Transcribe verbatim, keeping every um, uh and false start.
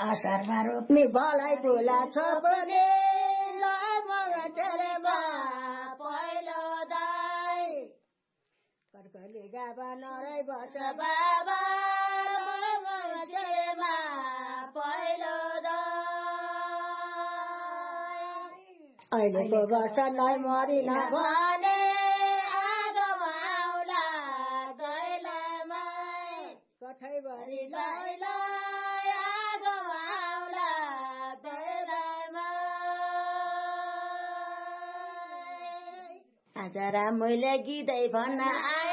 असारमा रोप्ने भलै फुला छोप्ने पहिलो दाई कर्कली गाबा नरै बस बाबा पहिलो दाई अहिलेको वर्षलाई मरिन भने आगोमा आउला दैलामै कठैभरि दैलाई आगोमा आउला दैलामै आज रामैले गीतै भन्न